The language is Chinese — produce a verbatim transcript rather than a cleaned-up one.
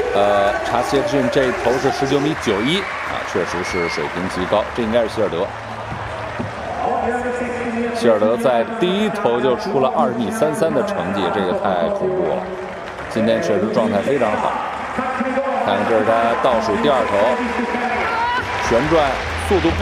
呃，查斯杰克逊这一投是十九米九一啊，确实是水平极高，这应该是希尔德。希尔德在第一投就出了二十米三三的成绩，这个太恐怖了。今天确实状态非常好。看看这是他倒数第二投，旋转速度不。